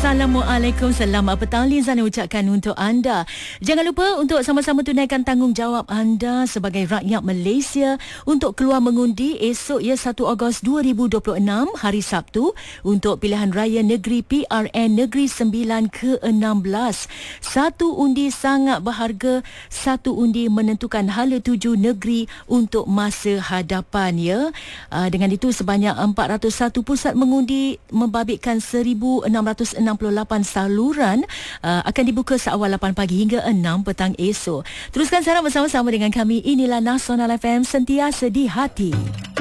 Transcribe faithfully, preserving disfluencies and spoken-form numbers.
Assalamualaikum, selamat petang. Lizana ucapkan untuk anda. Jangan lupa untuk sama-sama tunaikan tanggungjawab anda sebagai rakyat Malaysia untuk keluar mengundi esok ya satu Ogos dua ribu dua puluh enam hari Sabtu untuk pilihan raya negeri P R N Negeri Sembilan ke enam belas. Satu undi sangat berharga, satu undi menentukan hala tuju negeri untuk masa hadapan ya. Dengan itu sebanyak empat ratus satu pusat mengundi membabitkan seribu enam ratus enam puluh lapan saluran uh, akan dibuka seawal lapan pagi hingga enam petang esok. Teruskan sarang bersama-sama dengan kami. Inilah Nasional F M, sentiasa di hati.